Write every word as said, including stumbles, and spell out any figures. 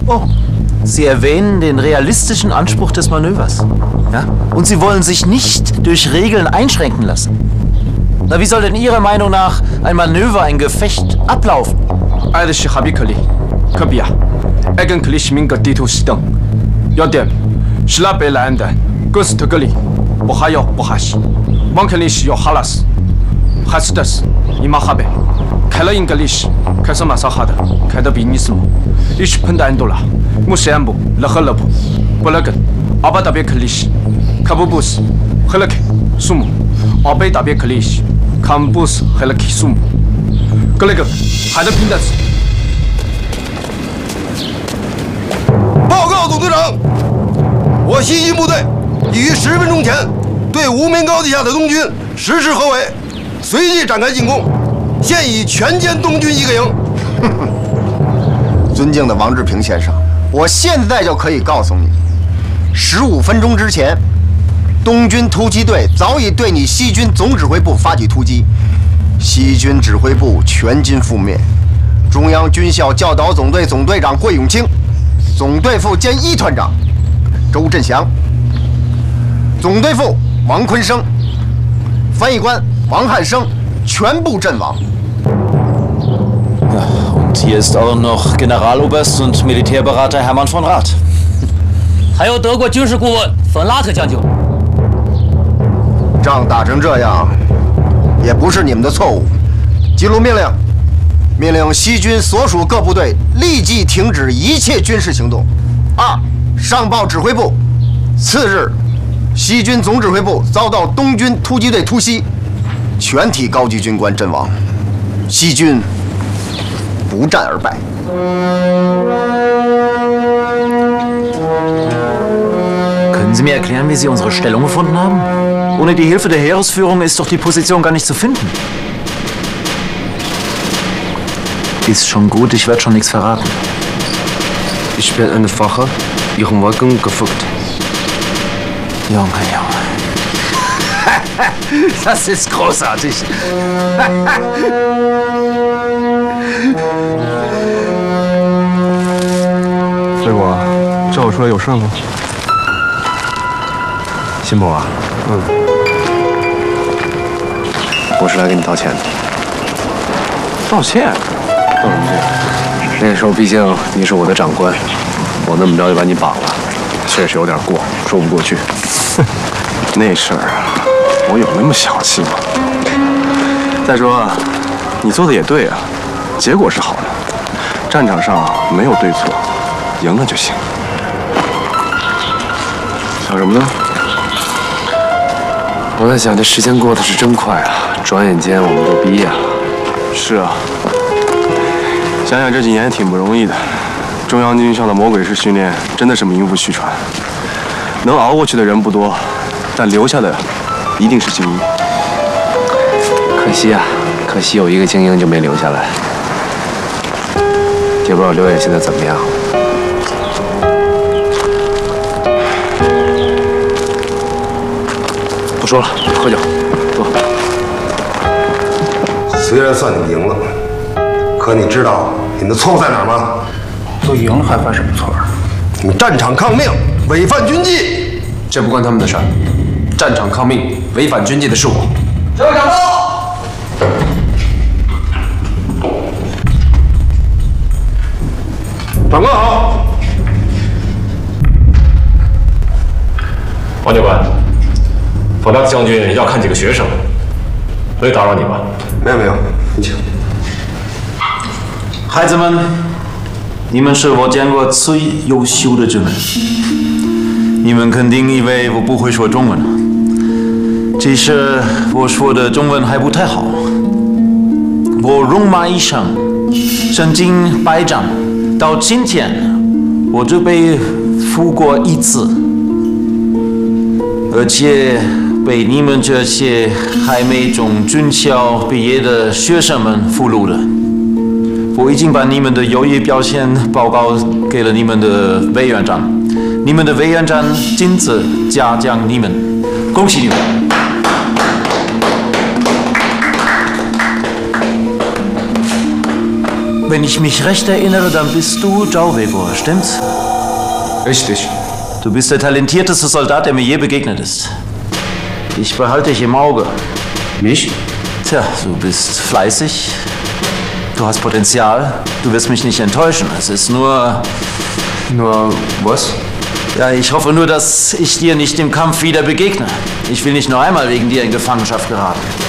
Oh, Sie erwähnen den realistischen Anspruch des Manövers. Ja? Und Sie wollen sich nicht durch Regeln einschränken lassen. Na, wie soll denn Ihrer Meinung nach ein Manöver, ein Gefecht ablaufen? 아저씨 하비클리, 그비야. 애견클리 시민과 디토시등. 여댐, 실라벨란다, 거스트글리, 보하요 보하시. 멍클리시 요 할라스. 하스다스, 이마하베. 켈러인글리시, 캐서마사하다. 캐더 비니스모. 이슈펀다 안돌라. 무세안부, 러헐러부. 볼라근, 아바다베클리시. 카부부스, 헐러케, 수무. 아베다베클리시. 캄부스, 헐러케, 수무. 그레그, 하드핀다스. 报告总队长，我西军部队已于十分钟前对无名高地下的东军实施合围，随即展开进攻，现已全歼东军一个营。 尊敬的王志平先生，我现在就可以告诉你，十五分钟之前，东军突击队早已对你西军总指挥部发起突击，西军指挥部全军覆灭，中央军校教导总队总队长桂永清。 总队副兼一团长周振祥，总队副王坤生，翻译官王汉生全部阵亡。 Und hier ist auch noch Generaloberst und Militärberater Hermann von Rath. 还有德国军事顾问冯拉特将军。 仗打成这样，也不是你们的错误。记录命令。 命令西军所属各部队立即停止一切军事行动。二，上报指挥部，次日，西军总指挥部遭到东军突击队突袭，全体高级军官阵亡，西军不战而败。 Können Sie mir erklären, wie Sie unsere Stellung gefunden haben? Ohne die Hilfe der Heeresführung ist doch die Position gar nicht zu finden. Ist schon gut, ich werde schon nichts verraten. Ich bin einfach Ihrem Wagen gefolgt. Junge, Junge. Das ist großartig. 水果，叫我出来有事吗？辛博啊，嗯，我是来给你道歉的。道歉？ 道什么歉？那时候毕竟你是我的长官，我那么着就把你绑了，确实有点过，说不过去。那事儿啊，我有那么小气吗？再说，你做的也对啊，结果是好的，战场上没有对错，赢了就行。想什么呢？我在想，这时间过得是真快啊，转眼间我们都毕业了。是啊。 想想这几年也挺不容易的，中央军校的魔鬼式训练真的是名不虚传。能熬过去的人不多，但留下的一定是精英。可惜啊，可惜有一个精英就没留下来。也不知道刘野现在怎么样。不说了，喝酒，坐。 虽然算你赢了。 可你知道你的错误在哪儿吗？ 都赢了还犯什么错啊？ 你战场抗命，违反军纪。 这不关他们的事儿。战场抗命，违反军纪的是我。 这位长报。长官好。 王教官，冯达将军要看几个学生，没打扰你吧？ 没有没有，你请。 孩子们，你们是我见过最优秀的军人。你们肯定以为我不会说中文，其实我说的中文还不太好。我戎马一生，身经百战，到今天我只被俘过一次，而且被你们这些还没从军校毕业的学生们俘虏了。 我已经把你们的优异表现报告给了你们的委员长，你们的委员长亲自嘉奖你们，恭喜你们！ Wenn ich mich recht erinnere, dann bist du Zhao Weibo, stimmt's? Richtig. Du bist der talentierteste Soldat, der mir je begegnet ist. Ich behalte dich im Auge. Mich? Tja, du bist fleißig, du hast Potenzial, du wirst mich nicht enttäuschen. Es ist nur... Nur was? Ja, ich hoffe nur, dass ich dir nicht im Kampf wieder begegne. Ich will nicht nur einmal wegen dir in Gefangenschaft geraten.